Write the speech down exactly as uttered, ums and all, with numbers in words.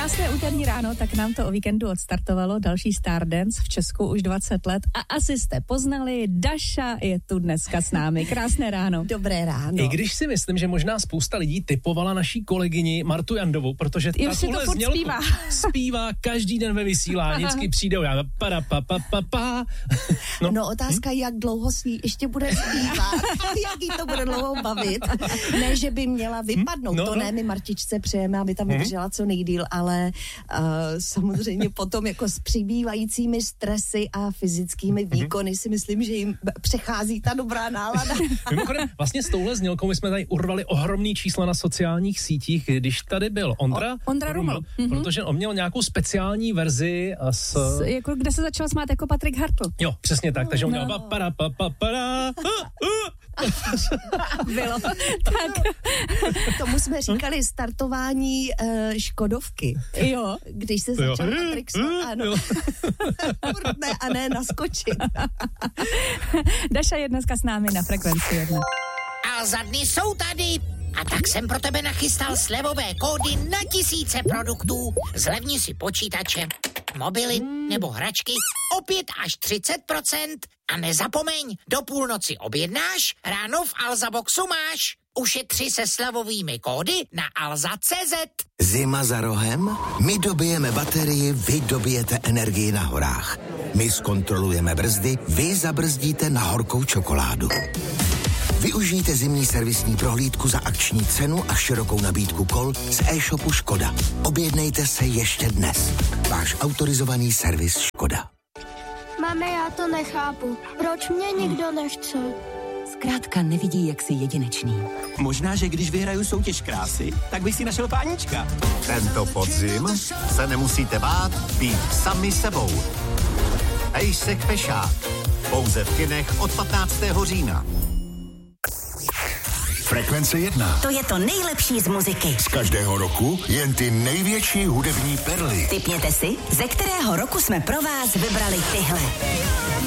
Krásné úterní ráno, tak nám to o víkendu odstartovalo. Další Stardance v Česku už dvacet let a asi jste poznali, Daša je tu dneska s námi. Krásné ráno. Dobré ráno. I když si myslím, že možná spousta lidí typovala naší kolegyni Martu Jandovou, protože ta tuhle znělku zpívá. zpívá každý den ve vysílání, vždycky přijde a para pa pa pa pa. No, no otázka, hm? jak dlouho si ji ještě bude zpívat, jak jí to bude dlouho bavit. Ne, že by měla vypadnout, hm? no, to no. ne, my Martičce přejeme, aby tam vydržela co nejdýl, ale uh, samozřejmě potom jako s přibývajícími stresy a fyzickými výkony si myslím, že jim přechází ta dobrá nálada. Mimochodem, vlastně s touhle znělkou my jsme tady urvali ohromný čísla na sociálních sítích, když tady byl Ondra, o, Ondra Ruml, mm-hmm. protože on měl nějakou speciální verzi s... s jako, kde se začal smát jako Patrik Hartl. Jo, přesně tak, takže on měl no. para pa pa para. Bylo. Tak. Tomu jsme říkali startování uh, Škodovky. Jo. Když se začal Patrik smát, ano. ne, a ne naskočit. Daša je dneska s námi na Frekvenci jedna. A za dny jsou tady. A tak jsem pro tebe nachystal slevové kódy na tisíce produktů. Zlevni si počítače, mobily nebo hračky o pět až třicet procent. A nezapomeň, do půlnoci objednáš, ráno v Alza Boxu máš. Ušetři se slevovými kódy na alza tečka cé zet. Zima za rohem? My dobijeme baterii, vy dobijete energii na horách. My zkontrolujeme brzdy, vy zabrzdíte na horkou čokoládu. Využijte zimní servisní prohlídku za akční cenu a širokou nabídku kol z e-shopu Škoda. Objednejte se ještě dnes. Váš autorizovaný servis Škoda. Mami, já to nechápu. Proč mě nikdo nechce? Zkrátka nevidí, jak jsi jedinečný. Možná, že když vyhraju soutěž krásy, tak bych si našel pánička. Tento podzim se nemusíte bát být sami sebou. Ejsek Fešák. Pouze v kinech od patnáctého října. Frekvence jedna. To je to nejlepší z muziky. Z každého roku jen ty největší hudební perly. Tipněte si, ze kterého roku jsme pro vás vybrali tyhle.